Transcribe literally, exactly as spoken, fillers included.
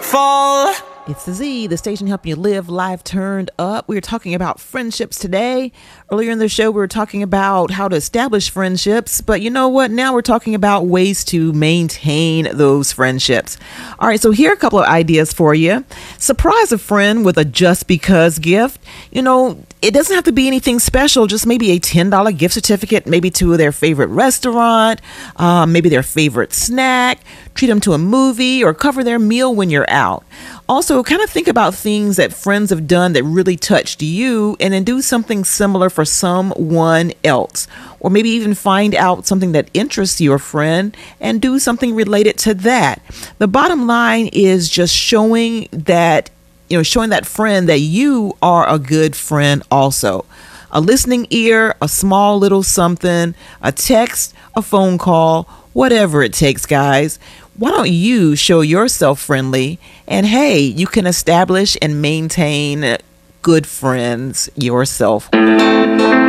fall. It's the Z, the station helping you live life turned up. We were talking about friendships today. Earlier in the show, we were talking about how to establish friendships. But you know what? Now we're talking about ways to maintain those friendships. All right, so here are a couple of ideas for you. Surprise a friend with a just because gift. You know, it doesn't have to be anything special, just maybe a ten dollars gift certificate, maybe to their favorite restaurant, uh, maybe their favorite snack. Treat them to a movie or cover their meal when you're out. Also, kind of think about things that friends have done that really touched you and then do something similar for someone else. Or maybe even find out something that interests your friend and do something related to that. The bottom line is just showing that, you know, showing that friend that you are a good friend also. A listening ear, a small little something, a text, a phone call, whatever it takes, guys. Why don't you show yourself friendly? And hey, you can establish and maintain good friends yourself.